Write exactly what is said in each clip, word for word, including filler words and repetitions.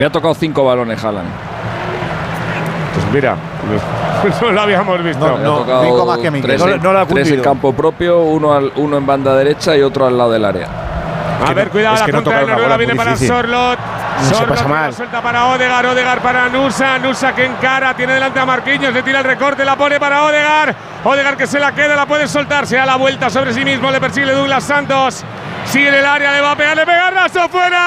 Me ha tocado cinco balones Haaland. Pues mira, no, no lo habíamos visto. No, no, tocado cinco más que tres, no, no lo ha tres en campo propio, uno, al, uno en banda derecha y otro al lado del área. A es ver, no, cuidado, la que contra no de Noruega viene para Sorloth. No se pasa mal. Suelta para Odegaard, Odegaard para Nusa, Nusa que encara, tiene delante a Marquinhos, le tira el recorte, la pone para Odegaard. Odegaard que se la queda, la puede soltar, se da la vuelta sobre sí mismo, le persigue Douglas Santos. Sigue en el área, le va a pegar, le pega Raso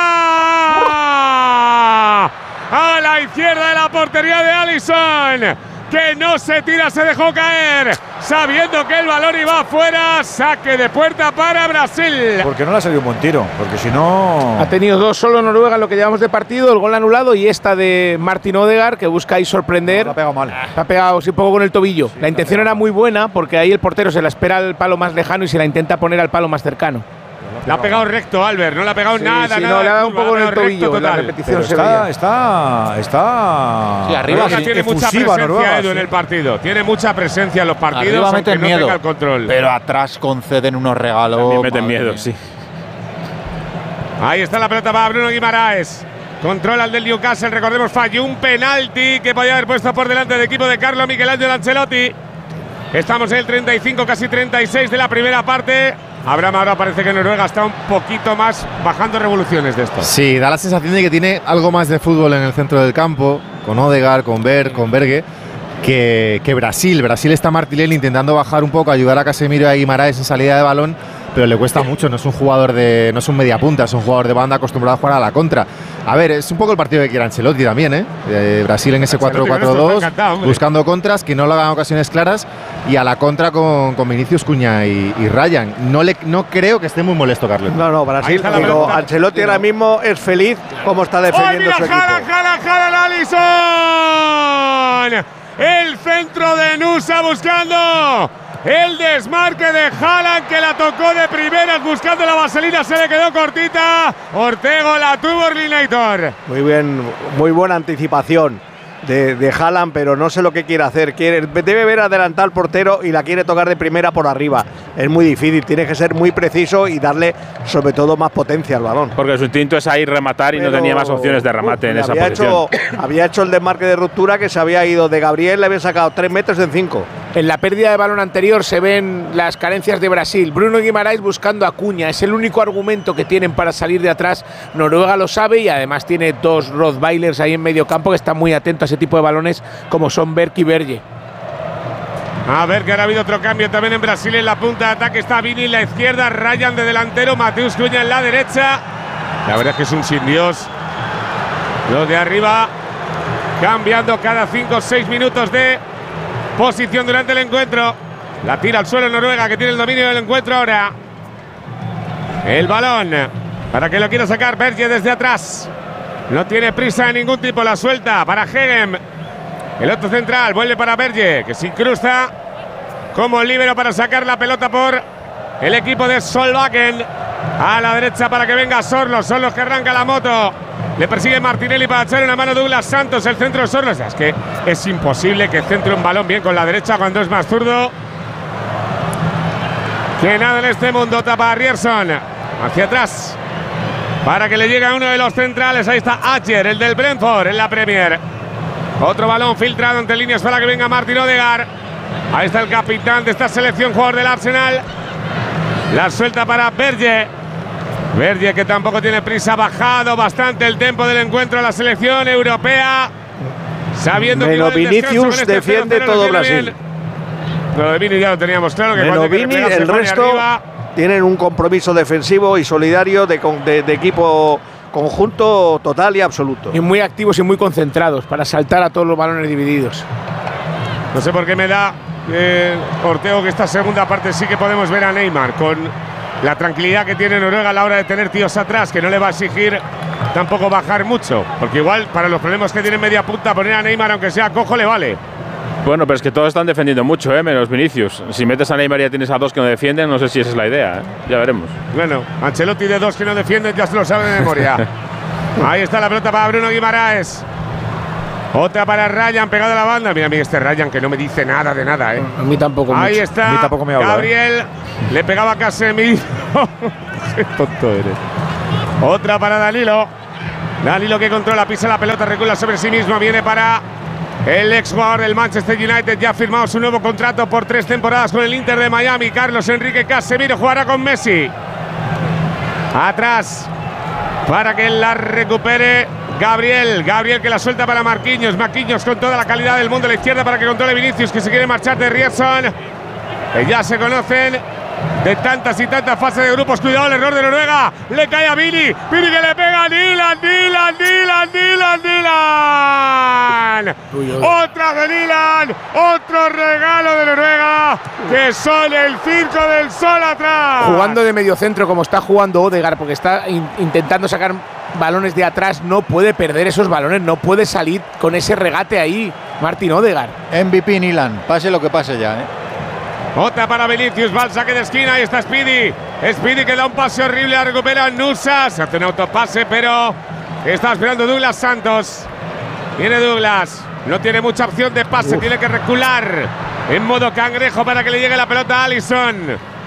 fuera. A la izquierda de la portería de Alisson, que no se tira, se dejó caer, sabiendo que el balón iba afuera. Saque de puerta para Brasil. Porque no le ha salido un buen tiro, porque si no… Ha tenido dos solo Noruega en lo que llevamos de partido, el gol anulado y esta de Martin Odegaard, que busca ahí sorprender. No, la ha pegado mal. La ha pegado sí, un poco con el tobillo. Sí, la intención era muy buena, porque ahí el portero se la espera al palo más lejano y se la intenta poner al palo más cercano. La ha pegado recto, Albert, no le ha pegado sí, nada, sí, nada. No, le ha dado un poco en el tobillo, la repetición se está, está, está… Sí, arriba sí, tiene mucha presencia, Noruega, Edu, sí. en el partido. Tiene mucha presencia en los partidos, arriba aunque no miedo, tenga el control. Pero atrás conceden unos regalos. También meten miedo, mía. sí. Ahí está la pelota para Bruno Guimaraes. Controla el del Newcastle, recordemos, falló un penalti que podía haber puesto por delante del equipo de Carlo Michelangelo Ancelotti. Estamos en el treinta y cinco, casi treinta y seis de la primera parte. Abraham, ahora parece que Noruega está un poquito más bajando revoluciones de esto. Sí, da la sensación de que tiene algo más de fútbol en el centro del campo, con Odegaard, con Berg, con Berge, que, que Brasil. Brasil está Martinelli intentando bajar un poco, ayudar a Casemiro y a Guimaraes en salida de balón, pero le cuesta mucho, no es un jugador de, no es un mediapunta, es un jugador de banda acostumbrado a jugar a la contra. A ver, es un poco el partido que quiere Ancelotti también, ¿eh? Eh, Brasil en ese cuatro cuatro dos, buscando contras, que no lo hagan ocasiones claras, y a la contra con, con Vinicius, Cuña y, y Ryan. No, le, no creo que esté muy molesto, Carlos. No, no, Brasil, digo, Ancelotti ahora mismo es feliz como está defendiendo ¡Oh, su mira, equipo. Jala, jala, jala, Alisson! El centro de Nusa buscando el desmarque de Haaland, que la tocó de primeras buscando la vaselina, se le quedó cortita. Ortego la tuvo Orlinator. Muy bien, muy buena anticipación de, de Haaland, pero no sé lo que quiere hacer. Quiere, debe ver adelantar al portero y la quiere tocar de primera por arriba. Es muy difícil, tiene que ser muy preciso y darle sobre todo más potencia al balón. Porque su instinto es ahí rematar y pero, no tenía más opciones de remate uh, en esa había posición. Hecho, había hecho el desmarque de ruptura, que se había ido de Gabriel, le había sacado tres metros en cinco. En la pérdida de balón anterior se ven las carencias de Brasil. Bruno Guimaraes buscando a Cuña, es el único argumento que tienen para salir de atrás. Noruega lo sabe y además tiene dos Rottweilers ahí en medio campo que están muy atentos a ese tipo de balones, como son Berg y Berge. A ver, que ahora ha habido otro cambio también en Brasil. En la punta de ataque está Vini en la izquierda, Ryan de delantero, Mateus Cuña en la derecha. La verdad es que es un sin Dios. Los de arriba cambiando cada cinco o seis minutos de posición durante el encuentro. La tira al suelo Noruega, que tiene el dominio del encuentro ahora. El balón para que lo quiera sacar Berge desde atrás. No tiene prisa de ningún tipo, la suelta para Hegem. El otro central vuelve para Berge, que se incrusta como líbero para sacar la pelota por el equipo de Solbakken. A la derecha para que venga Sorloth. Son los que arranca la moto. Le persigue Martinelli para echar una mano Douglas Santos. El centro de Sorloth. Es que es imposible que centre un balón bien con la derecha cuando es más zurdo que nada en este mundo. Tapa a Rierson. Hacia atrás para que le llegue a uno de los centrales. Ahí está Acher, el del Brentford en la Premier. Otro balón filtrado entre líneas para que venga Martin Odegaard. Ahí está el capitán de esta selección, jugador del Arsenal. La suelta para Berge. Berge, que tampoco tiene prisa, ha bajado bastante el tempo del encuentro a la selección europea. Sabiendo Menos que Vinicius este defiende cero, todo Brasil. Bien. Lo de Vini ya lo teníamos claro. Que Menos Vini, el resto arriba, tienen un compromiso defensivo y solidario de, de, de equipo conjunto total y absoluto. Y muy activos y muy concentrados para saltar a todos los balones divididos. No sé por qué me da eh, Ortego que esta segunda parte sí que podemos ver a Neymar con la tranquilidad que tiene Noruega a la hora de tener tíos atrás, que no le va a exigir tampoco bajar mucho, porque igual para los problemas que tiene media punta poner a Neymar aunque sea cojo le vale. Bueno, pero es que todos están defendiendo mucho, ¿eh? Menos Vinicius. Si metes a Neymar y ya tienes a dos que no defienden, no sé si esa es la idea, ¿eh? Ya veremos. Bueno, Ancelotti de dos que no defienden ya se lo sabe de memoria. Ahí está la pelota para Bruno Guimaraes. Otra para Ryan, pegado a la banda. Mira, mira este Ryan que no me dice nada de nada, ¿eh? A mí tampoco. Ahí mucho. está. A mí tampoco me habla, Gabriel. ¿eh? Le pegaba a Casemiro. Qué tonto eres. Otra para Danilo. Danilo que controla, pisa la pelota, recula sobre sí mismo, viene para el exjugador del Manchester United, ya ha firmado su nuevo contrato por tres temporadas con el Inter de Miami. Carlos Enrique Casemiro jugará con Messi. Atrás, para que la recupere Gabriel. Gabriel que la suelta para Marquinhos. Marquinhos con toda la calidad del mundo a la izquierda para que controle Vinicius, que se quiere marchar de Rierson. Que ya se conocen de tantas y tantas fases de grupos. Cuidado, el error de Noruega. Le cae a Vini. Vini que le pega a Dylan, Dylan, Dylan, Dylan, Dylan. Uy, uy. Otra de Dylan. Otro regalo de Noruega. Que son el circo del sol atrás. Jugando de mediocentro como está jugando Odegaard, porque está in intentando sacar balones de atrás, no puede perder esos balones, no puede salir con ese regate ahí. Martin Odegaard. M V P Nilan, pase lo que pase ya, ¿eh? Otra para Vinicius, va al saque de esquina, ahí está Speedy. Speedy que da un pase horrible, la recupera Nusa. Se hace un autopase, pero está esperando Douglas Santos. Viene Douglas, no tiene mucha opción de pase, Uf. tiene que recular en modo cangrejo para que le llegue la pelota a Alisson.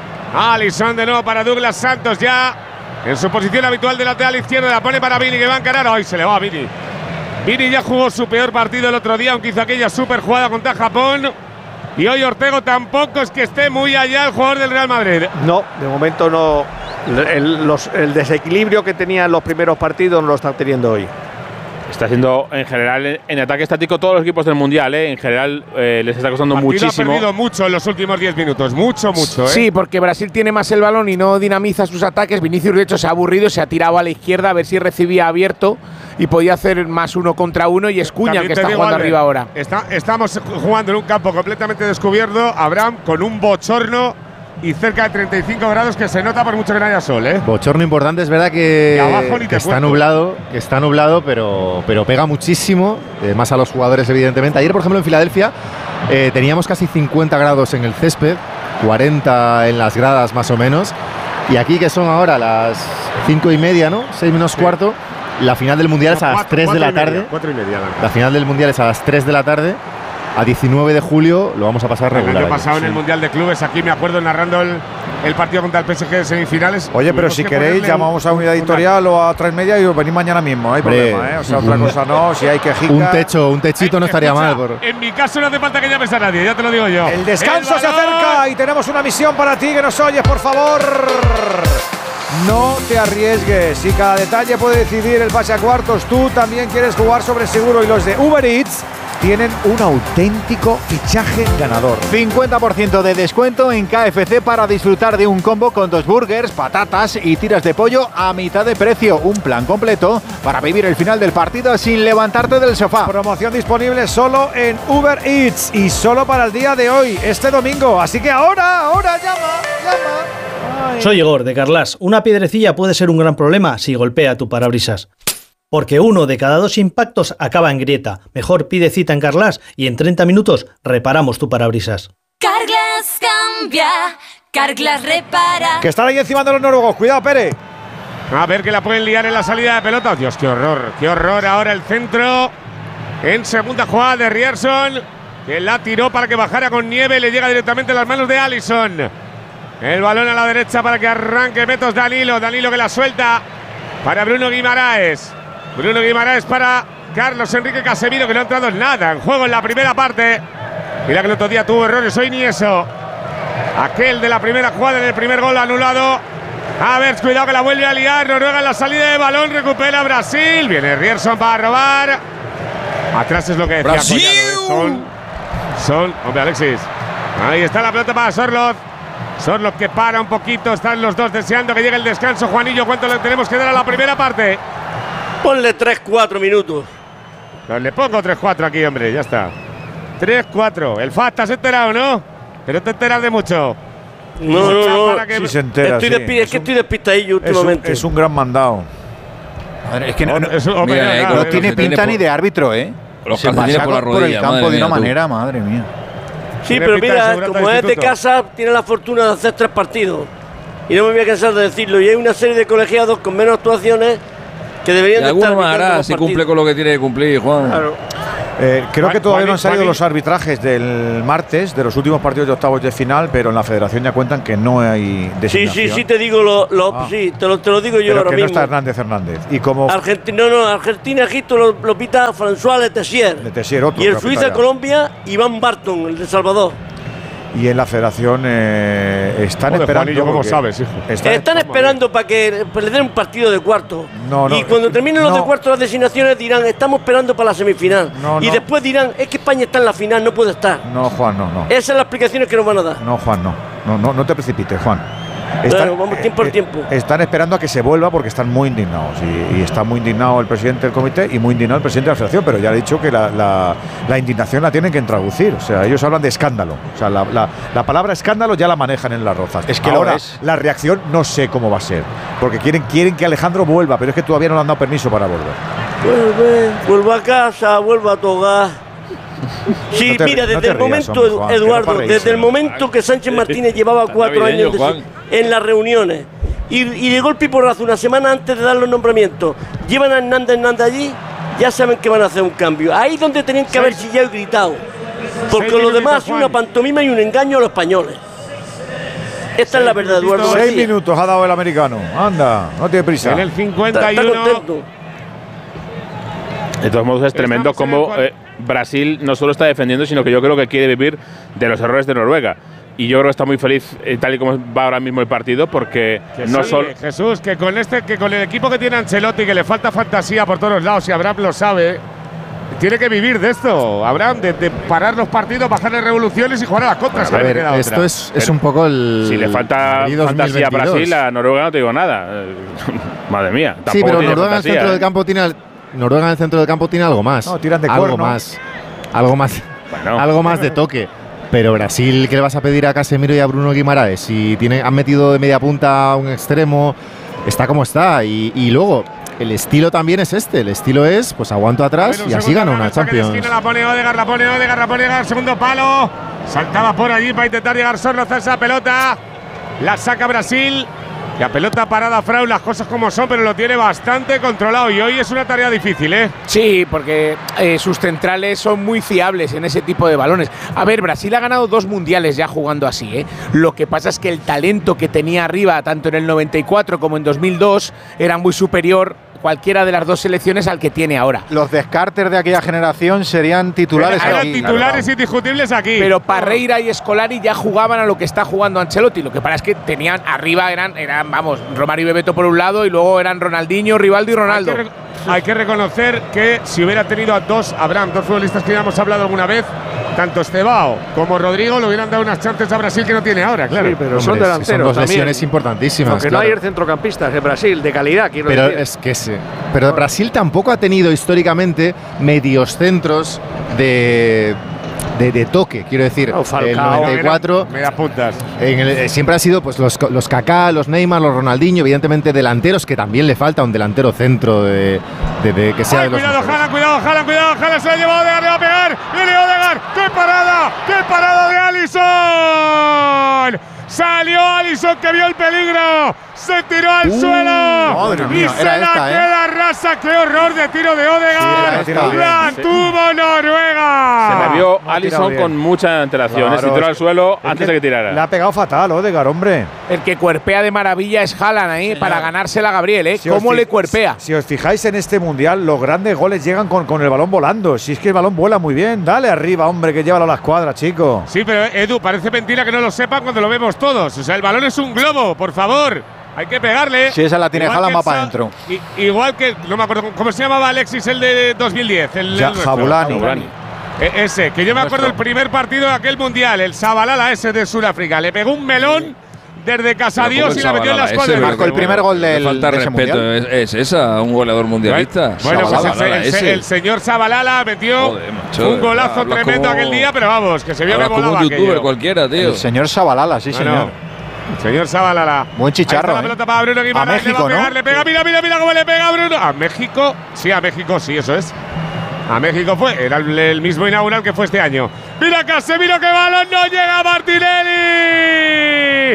Alisson de nuevo para Douglas Santos, ya en su posición habitual de lateral izquierdo. La pone para Vini, que va a encarar. Hoy se le va a Vini. Vini ya jugó su peor partido el otro día, aunque hizo aquella super jugada contra Japón. Y hoy Ortego tampoco es que esté muy allá el jugador del Real Madrid. No, de momento no. El, los, el desequilibrio que tenía en los primeros partidos no lo está teniendo hoy. Está haciendo en general en ataque estático todos los equipos del Mundial, ¿eh? En general eh, les está costando muchísimo. Ha perdido mucho en los últimos diez minutos, mucho, mucho. ¿eh? Sí, porque Brasil tiene más el balón y no dinamiza sus ataques. Vinicius de hecho se ha aburrido, se ha tirado a la izquierda a ver si recibía abierto y podía hacer más uno contra uno. Y es Cuña el que está jugando arriba ahora. Está, estamos jugando en un campo completamente descubierto, Abraham, con un bochorno y cerca de treinta y cinco grados que se nota por mucho que no haya sol, ¿eh? Bochorno importante, es verdad que, abajo, que está nublado, que está nublado, pero, pero pega muchísimo, eh, más a los jugadores evidentemente. Ayer, por ejemplo, en Filadelfia eh, teníamos casi cincuenta grados en el césped, cuarenta en las gradas más o menos, y aquí que son ahora las cinco y media, ¿no? seis menos sí. cuarto, la final del Mundial no, es a las cuatro, tres de la tarde. Media, cuatro y media, la, la final del Mundial es a las tres de la tarde. A diecinueve de julio lo vamos a pasar regular. El año pasado sí. en el Mundial de Clubes, aquí me acuerdo narrando el, el partido contra el P S G de semifinales. Oye, pero si que queréis llamamos a unidad editorial o a tres media y os venís mañana mismo, no hay Hombre, problema, ¿eh? O sea, otra cosa no, si hay quejica. Un techo, un techito Ay, no estaría escucha, mal. Por... En mi caso no hace falta que llames a nadie, ya te lo digo yo. El descanso el se acerca y tenemos una misión para ti que nos oyes, por favor. No te arriesgues, si cada detalle puede decidir el pase a cuartos, tú también quieres jugar sobre seguro y los de Uber Eats tienen un auténtico fichaje ganador. cincuenta por ciento de descuento en K F C para disfrutar de un combo con dos burgers, patatas y tiras de pollo a mitad de precio. Un plan completo para vivir el final del partido sin levantarte del sofá. Promoción disponible solo en Uber Eats y solo para el día de hoy, este domingo. Así que ahora, ahora llama, llama. Ay. Soy Igor de Carlas. Una piedrecilla puede ser un gran problema si golpea tu parabrisas. Porque uno de cada dos impactos acaba en grieta. Mejor pide cita en Carlas y en treinta minutos reparamos tu parabrisas. Carglass cambia, Carglass repara. Que están ahí encima de los noruegos. Cuidado, Pere. A ver que la pueden liar en la salida de pelota. Dios, qué horror, qué horror. Ahora el centro en segunda jugada de Rierson, que la tiró para que bajara con nieve. Le llega directamente a las manos de Alisson. El balón a la derecha para que arranque Metos Danilo. Danilo que la suelta para Bruno Guimaraes. Bruno Guimaraes para Carlos Enrique Casemiro, que no ha entrado nada en juego en la primera parte. Mira que el otro día tuvo errores, hoy ni eso. Aquel de la primera jugada en el primer gol anulado. A ver, cuidado que la vuelve a liar. Noruega en la salida de balón, recupera Brasil. Viene Rierson para robar. Atrás es lo que decía Brasil. Collado, son, son, hombre Alexis. Ahí está la pelota para Sorloth. Sorloth que para un poquito. Están los dos deseando que llegue el descanso. Juanillo, ¿cuánto le tenemos que dar a la primera parte? Ponle tres cuatro minutos. Pues le pongo tres cuatro aquí, hombre, ya está. tres cuatro. El F A, ¿estás enterado, no? Pero te enteras de mucho. No, no, no. Que sí se entera, estoy sí. despi- es que estoy despistadillo últimamente. Es un, es un gran mandado. Madre, es que no, no, Eso, hombre, mira, no, no, no, no tiene pinta por, ni de árbitro, ¿eh? Los se pasa por, la rodilla, por el campo de una mía, manera, madre mía. Sí, pero mira, como es de casa, tiene la fortuna de hacer tres partidos. Y no me voy a cansar de decirlo. Y hay una serie de colegiados con menos actuaciones que deberían y de alguno estar. más hará si cumple con lo que tiene que cumplir, Juan. Claro. Eh, creo que todavía no han salido Juanín. los arbitrajes del martes, de los últimos partidos de octavos de final, pero en la federación ya cuentan que no hay Sí, designación. sí, sí, te digo lo, lo- Ah. sí, te lo, te lo digo yo Pero ahora que no mismo. está Hernández Hernández. Y como Argentina, no, no, Argentina, Egipto lo, lo pita François Letessier. Letessier, otro Y el que Suiza, pita ya. Colombia, Iván Barton, el de Salvador. y en la federación eh, están Joder, esperando. Juanillo, ¿cómo porque sabes, hijo? están- Están esperando para que para le den un partido de cuarto. No, no, y cuando terminen los no. de cuarto las designaciones dirán, estamos esperando para la semifinal. No, y no. después dirán, es que España está en la final, no puede estar. No, Juan, no, no. Esas son las explicaciones que nos van a dar. No, Juan, no. No, no, no te precipites, Juan. Claro, vamos tiempo al tiempo. Están esperando a que se vuelva porque están muy indignados. Y, y está muy indignado el presidente del comité y muy indignado el presidente de la federación. Pero ya le he dicho que la, la- la indignación la tienen que traducir. O sea, ellos hablan de escándalo. O sea, la, la- la palabra escándalo ya la manejan en las rozas. Es que lo ahora es. la reacción no sé cómo va a ser. Porque quieren, quieren que Alejandro vuelva, pero es que todavía no le han dado permiso para volver. Vuelve, vuelvo a casa, vuelvo a tu hogar. Sí, No te- mira, no desde te el rías, momento, hombre, Juan, que no Eduardo, para reírse. desde el momento que Sánchez Martínez llevaba cuatro navideño, años de- Juan. en las reuniones y, y de golpe y porrazo, una semana antes de dar los nombramientos, llevan a Hernández Hernández allí, ya saben que van a hacer un cambio. Ahí es donde tenían que haber chillado y gritado. Porque Seis lo demás es minutos, una Juan. pantomima y un engaño a los españoles. Esta es la verdad, Eduardo. minutitos. Seis García. minutos ha dado el americano. Anda, no tiene prisa. En el Está, cincuenta y está uno. contento. De todos modos es tremendo Estamos en el cómo cual- eh, Brasil no solo está defendiendo, sino que yo creo que quiere vivir de los errores de Noruega. Y yo creo que está muy feliz eh, tal y como va ahora mismo el partido, porque Que no sí, solo… Jesús, que con este, que con el equipo que tiene Ancelotti, que le falta fantasía por todos lados, y Abraham lo sabe, tiene que vivir de esto. Abraham, de, de parar los partidos, bajarle revoluciones y jugar a las contras. A que le ver, queda esto otra. es, es un poco el. Si le falta Madrid fantasía a dos mil veintidós. Brasil, a Noruega no te digo nada. Eh, Madre mía. Sí, tampoco pero tiene Noruega en el fantasía, centro ¿eh? del campo tiene. Noruega en el centro del campo tiene algo más. No, tiran de algo cuerno. más. Algo más. Bueno. Algo más de toque. Pero Brasil, ¿qué le vas a pedir a Casemiro y a Bruno Guimaraes? Si tiene, han metido de media punta a un extremo, está como está. Y, y luego, el estilo también es este. El estilo es, pues aguanto A ver, atrás un y así segundo, gana Abraham, una saque de Champions. esquina, la pone Odegaard, la pone Odegaard, la pone Odegaard, segundo palo. Saltaba por allí para intentar llegar Sornoza a esa pelota. La saca Brasil. Y a pelota parada, Frau, las cosas como son, pero lo tiene bastante controlado. Y hoy es una tarea difícil, ¿eh? Sí, porque eh, sus centrales son muy fiables en ese tipo de balones. A ver, Brasil ha ganado dos mundiales ya jugando así, ¿eh? Lo que pasa es que el talento que tenía arriba, tanto en el noventa y cuatro como en dos mil dos, era muy superior cualquiera de las dos selecciones al que tiene ahora. Los descartes de aquella generación serían titulares Eran aquí. titulares indiscutibles aquí. Pero Parreira y Scolari ya jugaban a lo que está jugando Ancelotti. Lo que pasa es que tenían arriba, eran, eran vamos, Romario y Bebeto por un lado y luego eran Ronaldinho, Rivaldo y Ronaldo. Hay que, re- hay que reconocer que si hubiera tenido a dos, Abraham, dos futbolistas que ya hemos hablado alguna vez, tanto Estebao como Rodrigo le hubieran dado unas chances a Brasil que no tiene ahora, claro. Sí, pero Hombre, son es que delanteros son dos también. lesiones importantísimas. Aunque no claro. hay centrocampistas en Brasil de calidad, quiero Pero decir. es que sí. Pero Brasil tampoco ha tenido históricamente medios centros de, de, de toque, quiero decir. No, Falcao, el noventa y cuatro Media puntas. en el- eh, siempre ha sido pues los, los Kaká, los Neymar, los Ronaldinho, evidentemente delanteros, que también le falta un delantero centro de, de- de- que sea Ay, de los cuidado, mejores. Jala, cuidado, Jala, cuidado, Jala, se la ha llevado Odegaard, le va a pegar. Viene Odegaard, ¡qué parada! ¡Qué parada de Alisson! Salió Alisson que vio el peligro, se tiró al suelo madre y mía, se era la esta, ¿eh? queda rasa. ¡Qué horror de tiro de Odegaard! Sí, era esta. ¡La Sí. tuvo Noruega! Se la vio No ha tirado Alisson bien. con mucha antelación. Claro, se tiró es al suelo Es antes de que tirara. Le ha pegado fatal, Odegaard, hombre. El que cuerpea de maravilla es Haaland ahí para ganársela a Gabriel, ¿eh? Si os ¿Cómo fi- le cuerpea? Si os fijáis en este mundial, los grandes goles llegan con, con el balón volando. Si es que el balón vuela muy bien. Dale arriba, hombre, que llévalo a la escuadra, chico. Sí, pero Edu, parece mentira que no lo sepan cuando lo vemos todos. O sea, el balón es un globo, por favor. Hay que pegarle. Si esa la tiene Igual Haaland, que va el para Sa- adentro. i- Igual que, no me acuerdo, ¿cómo se llamaba Alexis, el de dos mil diez? El, el Ya, nuestro. Jabulani. Jabulani. E- ese, que yo me acuerdo el primer partido de aquel mundial, el Sabalala ese de Sudáfrica. Le pegó un melón desde Casadíos y la metió en la escuadra. Ese marcó el primer gol del, falta de ese respeto, mundial. es, es esa, un goleador mundialista. Bueno, pues el, Sabalala, el- el- ese. el señor Sabalala metió Joder, macho, un golazo hablas tremendo como- aquel día, pero vamos, que se vio que Hablas como volaba un youtuber aquello. cualquiera, tío. El señor Sabalala, sí, Bueno, señor. señor Sabalala. Buen chicharro, Ahí está la ¿eh? pelota para Bruno Guimaraes. A México, le va a pegar, ¿no? le pega, mira, mira, mira cómo le pega a Bruno. ¿A México? Sí, a México, sí, eso es. A México fue, era el, el mismo inaugural que fue este año. Mira Casemiro, que balón no llega a Martinelli.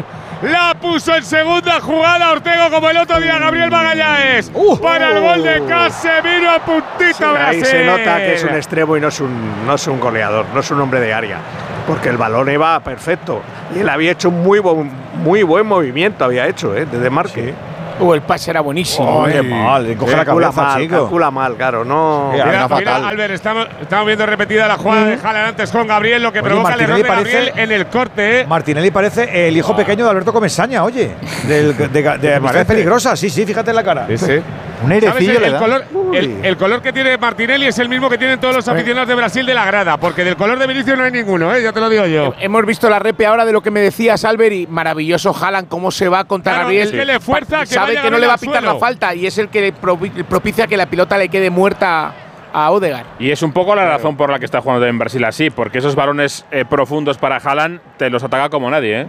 La puso en segunda jugada Ortego como el otro día Gabriel Magallanes. Uh, para el gol de Casemiro a puntito. Sí, ahí se nota que es un extremo y no es un, no es un goleador, no es un hombre de área. Porque el balón iba perfecto. Y él había hecho un muy buen, muy buen movimiento, había hecho, ¿eh? De desmarque. Sí. Uh, el pase era buenísimo. Qué mal, coge la cabeza, mal, chico. Calcula mal, claro, no. Mira, mira, mira Albert, estamos, estamos viendo repetida la jugada de Haaland antes con Gabriel, lo que Oye, provoca Martinelli el error de Gabriel parece, en el corte. ¿eh? Martinelli parece el hijo pequeño de Alberto Comesaña, oye. Del, de, de, de Amistad Peligrosa, sí, sí, fíjate en la cara. Sí, sí. Un airecillo el, le el, da. color, el, el color que tiene Martinelli es el mismo que tienen todos los aficionados de Brasil de la grada, porque del color de Vinicius no hay ninguno, ¿eh? Ya te lo digo yo. Hemos visto la repe ahora de lo que me decías, Albert, y maravilloso Haaland, cómo se va contra claro, Gabriel. Es que le fuerza que sabe que no le va a pitar la falta y es el que propicia que la pelota le quede muerta a Odegaard. Y es un poco la razón por la que está jugando en Brasil así, porque esos balones eh, profundos para Haaland te los ataca como nadie, ¿eh?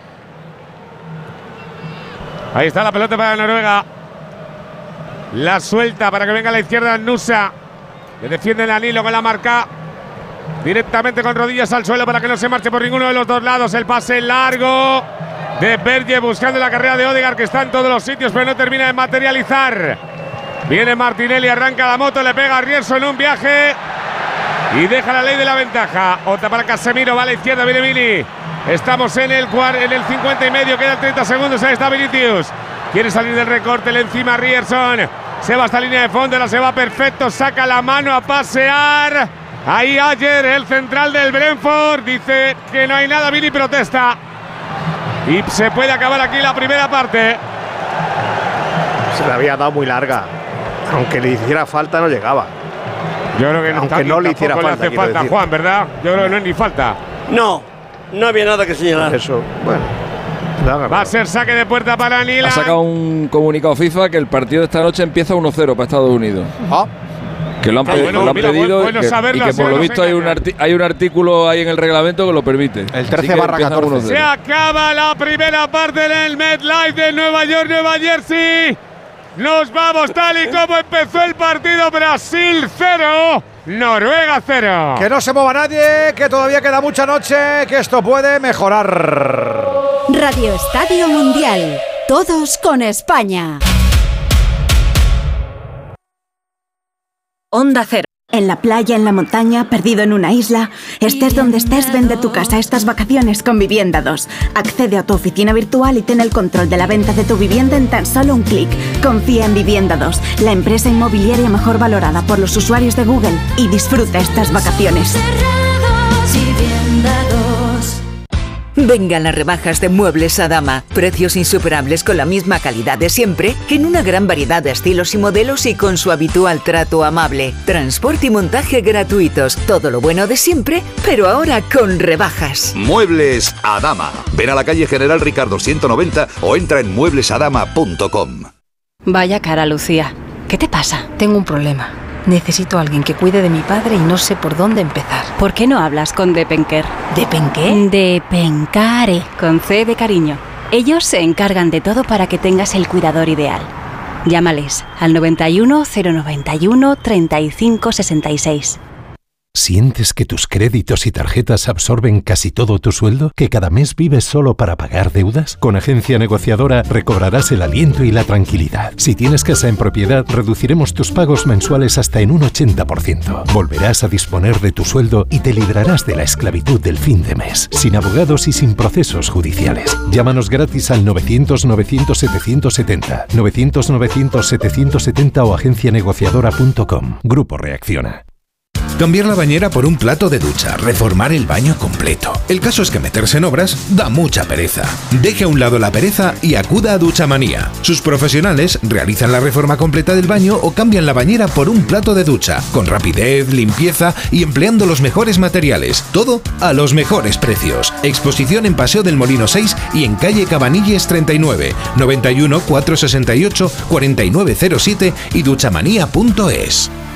Ahí está la pelota para Noruega. La suelta para que venga a la izquierda Nusa. Le defiende el Danilo con la marca. Directamente con rodillas al suelo para que no se marche por ninguno de los dos lados. El pase largo de Berge buscando la carrera de Odegaard, que está en todos los sitios pero no termina de materializar. Viene Martinelli, arranca la moto, le pega a Rierso en un viaje y deja la ley de la ventaja. Otra para Casemiro, va a la izquierda, viene Vini. Estamos en el, en el cincuenta y medio, quedan treinta segundos, ahí está Vinicius. Quiere salir del recorte, le encima Rierson. Se va hasta línea de fondo, la se va perfecto, saca la mano a pasear. Ahí ayer el central del Brentford dice que no hay nada, Vini protesta. Y se puede acabar aquí la primera parte. Se la había dado muy larga. Aunque le hiciera falta, no llegaba. Yo creo que no, aunque no le hiciera falta. Le hace falta, decir. Juan, ¿verdad? Yo creo que no es ni falta. No, no había nada que señalar. Eso, bueno. Va a ser saque de puerta para Nila. Ha sacado un comunicado FIFA que el partido de esta noche empieza uno cero para Estados Unidos. Ah. Que lo han, ah, pe bueno, lo han mira, pedido bueno y, que, saberlo, y que por lo visto hay un, hay un artículo ahí en el reglamento que lo permite. El trece barra catorce. Se acaba la primera parte en el MetLife de Nueva York, Nueva Jersey. Nos vamos tal y como empezó el partido. Brasil cero, Noruega cero. Que no se mueva nadie, que todavía queda mucha noche, que esto puede mejorar. Radio Estadio Mundial. Todos con España. Onda Cero. En la playa, en la montaña, perdido en una isla. Estés donde estés, vende tu casa estas vacaciones con Vivienda dos. Accede a tu oficina virtual y ten el control de la venta de tu vivienda en tan solo un clic. Confía en Vivienda dos, la empresa inmobiliaria mejor valorada por los usuarios de Google. Y disfruta estas vacaciones. Vengan las rebajas de Muebles Adama. Precios insuperables con la misma calidad de siempre, en una gran variedad de estilos y modelos y con su habitual trato amable. Transporte y montaje gratuitos. Todo lo bueno de siempre, pero ahora con rebajas. Muebles Adama. Ven a la calle General Ricardo ciento noventa o entra en muebles adama punto com. Vaya cara, Lucía. ¿Qué te pasa? Tengo un problema. Necesito a alguien que cuide de mi padre y no sé por dónde empezar. ¿Por qué no hablas con Depenker? ¿Depenqué? Depencare, con C de cariño. Ellos se encargan de todo para que tengas el cuidador ideal. Llámales al noventa y uno, cero noventa y uno, treinta y cinco sesenta y seis. ¿Sientes que tus créditos y tarjetas absorben casi todo tu sueldo? ¿Que cada mes vives solo para pagar deudas? Con Agencia Negociadora recobrarás el aliento y la tranquilidad. Si tienes casa en propiedad, reduciremos tus pagos mensuales hasta en un ochenta por ciento. Volverás a disponer de tu sueldo y te librarás de la esclavitud del fin de mes, sin abogados y sin procesos judiciales. Llámanos gratis al novecientos, novecientos, setecientos setenta, novecientos, novecientos, setecientos setenta o agencia negociadora punto com. Grupo Reacciona. Cambiar la bañera por un plato de ducha, reformar el baño completo. El caso es que meterse en obras da mucha pereza. Deje a un lado la pereza y acuda a Duchamanía. Sus profesionales realizan la reforma completa del baño o cambian la bañera por un plato de ducha, con rapidez, limpieza y empleando los mejores materiales. Todo a los mejores precios. Exposición en Paseo del Molino seis y en calle Cabanilles treinta y nueve, noventa y uno, cuatrocientos sesenta y ocho, cuarenta y nueve cero siete y duchamanía punto es.